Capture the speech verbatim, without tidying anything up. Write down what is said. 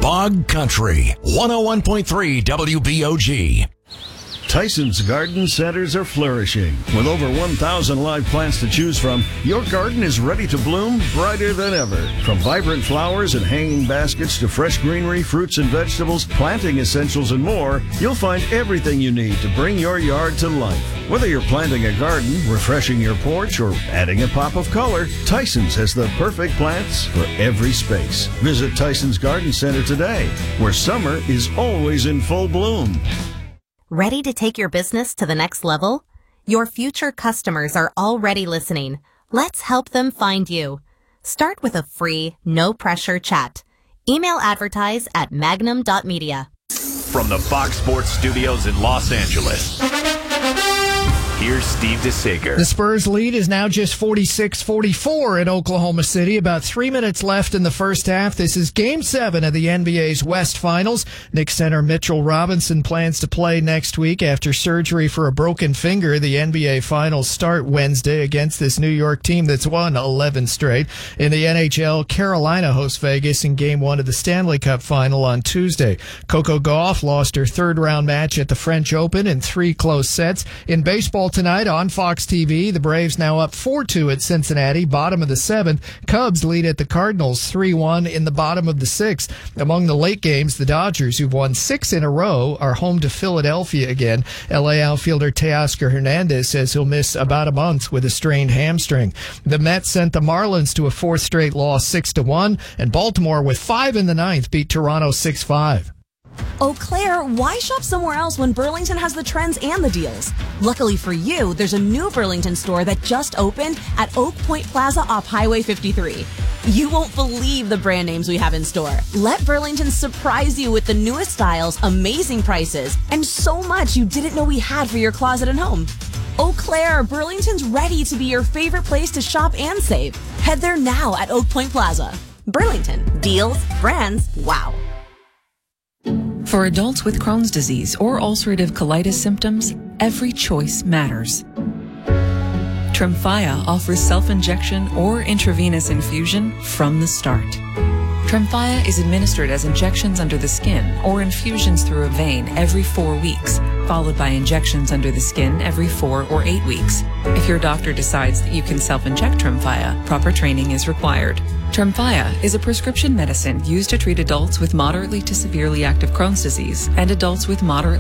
Hog Country, one oh one point three W B O G. Tyson's Garden Centers are flourishing. With over one thousand live plants to choose from, your garden is ready to bloom brighter than ever. From vibrant flowers and hanging baskets to fresh greenery, fruits and vegetables, planting essentials, and more, you'll find everything you need to bring your yard to life. Whether you're planting a garden, refreshing your porch, or adding a pop of color, Tyson's has the perfect plants for every space. Visit Tyson's Garden Center today, where summer is always in full bloom. Ready to take your business to the next level? Your future customers are already listening. Let's help them find you. Start with a free, no-pressure chat. Email advertise at magnum dot media. From the Fox Sports Studios in Los Angeles, here's Steve DeSager. The Spurs lead is now just forty-six forty-four in Oklahoma City. About three minutes left in the first half. This is Game seven of the N B A's West Finals. Knicks center Mitchell Robinson plans to play next week after surgery for a broken finger. The N B A Finals start Wednesday against this New York team that's won eleven straight. In the N H L, Carolina hosts Vegas in Game one of the Stanley Cup Final on Tuesday. Coco Gauff lost her third-round match at the French Open in three close sets. In baseball tonight on Fox T V, the Braves now up four two at Cincinnati, bottom of the seventh. Cubs lead at the Cardinals three one in the bottom of the sixth. Among the late games, the Dodgers, who've won six in a row, are home to Philadelphia again. L A outfielder Teoscar Hernandez says he'll miss about a month with a strained hamstring. The Mets sent the Marlins to a fourth straight loss six to one, and Baltimore, with five in the ninth, beat Toronto six five. Eau Claire, why shop somewhere else when Burlington has the trends and the deals? Luckily for you, there's a new Burlington store that just opened at Oak Point Plaza off Highway fifty-three. You won't believe the brand names we have in store. Let Burlington surprise you with the newest styles, amazing prices, and so much you didn't know we had for your closet and home. Eau Claire, Burlington's ready to be your favorite place to shop and save. Head there now at Oak Point Plaza. Burlington, deals, brands, wow. For adults with Crohn's disease or ulcerative colitis symptoms, every choice matters. Tremfya offers self-injection or intravenous infusion from the start. Tremfya is administered as injections under the skin or infusions through a vein every four weeks, followed by injections under the skin every four or eight weeks. If your doctor decides that you can self-inject Tremfya, proper training is required. Tremfya is a prescription medicine used to treat adults with moderately to severely active Crohn's disease and adults with moderate